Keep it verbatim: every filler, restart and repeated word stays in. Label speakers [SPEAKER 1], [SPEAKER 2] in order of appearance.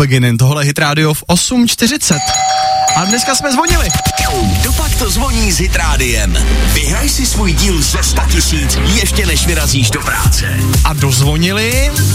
[SPEAKER 1] Beginning, tohle Hit Radio v osm čtyřicet. A dneska jsme zvonili.
[SPEAKER 2] Kdopak to zvoní s Hit Rádiem. Vyhraj si svůj díl ze sto tisíc ještě než vyrazíš do práce.
[SPEAKER 1] A dozvonili